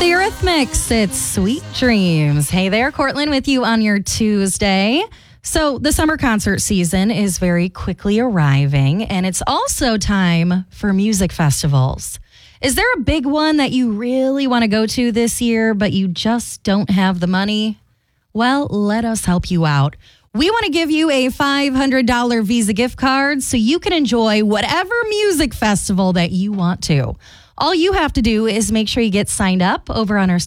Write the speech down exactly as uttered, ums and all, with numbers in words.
The Eurythmics, it's Sweet Dreams. Hey there, Cortland with you on your Tuesday. So the summer concert season is very quickly arriving, and it's also time for music festivals. Is there a big one that you really want to go to this year, but you just don't have the money? Well, let us help you out. We want to give you a five hundred dollars Visa gift card so you can enjoy whatever music festival that you want to. All you have to do is make sure you get signed up over on our